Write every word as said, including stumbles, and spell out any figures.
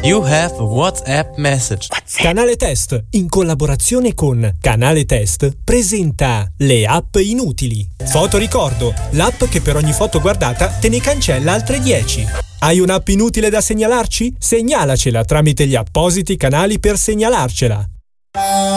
You have a WhatsApp message. Canale Test, in collaborazione con Canale Test, presenta le app inutili. Foto ricordo, l'app che per ogni foto guardata te ne cancella altre dieci. Hai un'app inutile da segnalarci? Segnalacela tramite gli appositi canali per segnalarcela.